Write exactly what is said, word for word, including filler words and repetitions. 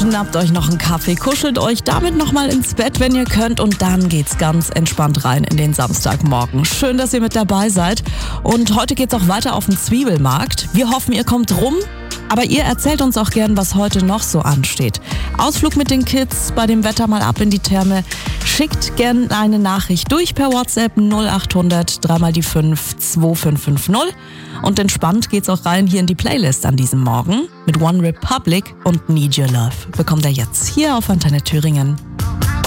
Schnappt euch noch einen Kaffee, kuschelt euch damit nochmal ins Bett, wenn ihr könnt, und dann geht's ganz entspannt rein in den Samstagmorgen. Schön, dass ihr mit dabei seid. Und heute geht's auch weiter auf den Zwiebelmarkt. Wir hoffen, ihr kommt rum. Aber ihr erzählt uns auch gern, was heute noch so ansteht. Ausflug mit den Kids, bei dem Wetter mal ab in die Therme. Schickt gern eine Nachricht durch per WhatsApp null acht hundert drei mal die fünf zwei fünf fünf null. Und entspannt geht's auch rein hier in die Playlist an diesem Morgen. Mit One Republic und Need Your Love bekommt er jetzt hier auf Antenne Thüringen.